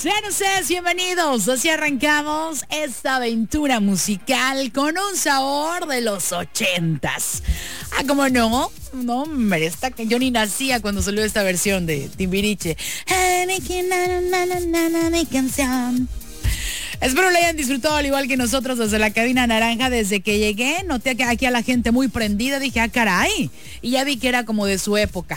Sean ustedes bienvenidos. Así arrancamos esta aventura musical con un sabor de los 80s. Ah, ¿cómo no? No, hombre, yo ni nacía cuando salió esta versión de Timbiriche. Mi canción. Espero lo hayan disfrutado al igual que nosotros desde la cabina naranja. Desde que llegué, noté que aquí a la gente muy prendida. Dije, ah, caray. Y ya vi que era como de su época.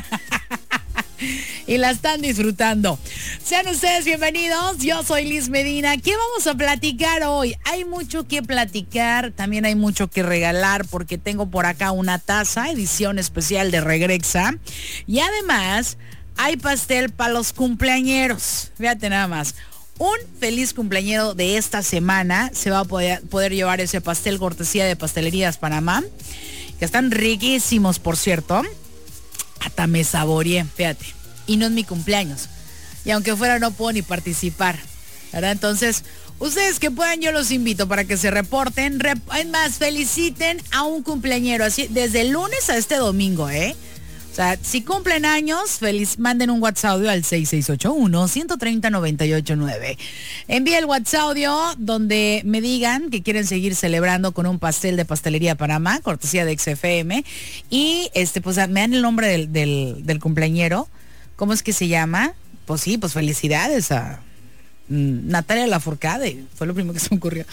Y la están disfrutando. Sean ustedes bienvenidos. Yo soy Liz Medina. ¿Qué vamos a platicar hoy? Hay mucho que platicar. También hay mucho que regalar porque tengo por acá una taza, edición especial de Regrexa. Y además hay pastel para los cumpleañeros. Fíjate nada más. Un feliz cumpleañero de esta semana se va a poder llevar ese pastel cortesía de Pastelerías Panamá, que están riquísimos, por cierto. Hasta me saboreé, fíjate. Y no es mi cumpleaños. Y aunque fuera, no puedo ni participar, ¿verdad? Entonces, ustedes que puedan, yo los invito para que se reporten. Es más, feliciten a un cumpleañero, así, desde el lunes a este domingo, ¿eh? O sea, si cumplen años, manden un WhatsApp audio al 6681-130-989. Envíe el WhatsApp audio donde me digan que quieren seguir celebrando con un pastel de Pastelería Panamá, cortesía de XFM. Y pues me dan el nombre del cumpleañero. ¿Cómo es que se llama? Pues sí, pues felicidades a Natalia Lafourcade, fue lo primero que se me ocurrió.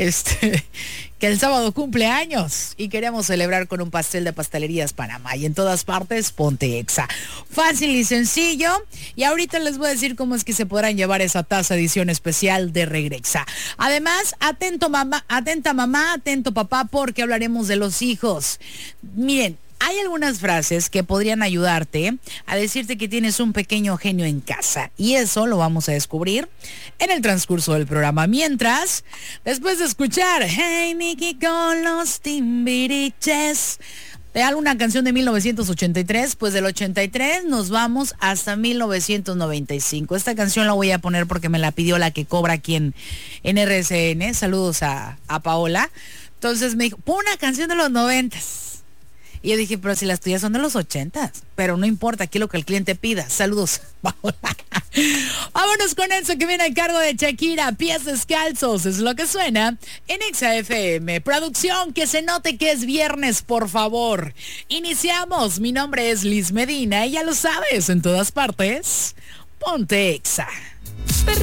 Que el sábado cumple años y queremos celebrar con un pastel de Pastelerías Panamá. Y en todas partes, ponte Exa. Fácil y sencillo. Y ahorita les voy a decir cómo es que se podrán llevar esa taza edición especial de Regrexa. Además, atenta mamá, atento papá, porque hablaremos de los hijos. Miren, hay algunas frases que podrían ayudarte a decirte que tienes un pequeño genio en casa. Y eso lo vamos a descubrir en el transcurso del programa. Mientras, después de escuchar Hey Nicky con los Timbiriches, de alguna canción de 1983, pues del 83 nos vamos hasta 1995. Esta canción la voy a poner porque me la pidió la que cobra aquí en RCN. Saludos a Paola. Entonces me dijo, pon una canción de los 90s. Y yo dije, pero si las tuyas son de los 80s. Pero no importa, aquí lo que el cliente pida. Saludos, Paola. Vámonos con eso que viene a cargo de Shakira. Pies descalzos es lo que suena en XFM. Producción, que se note que es viernes, por favor. Iniciamos. Mi nombre es Liz Medina y ya lo sabes, en todas partes, ponte Exa.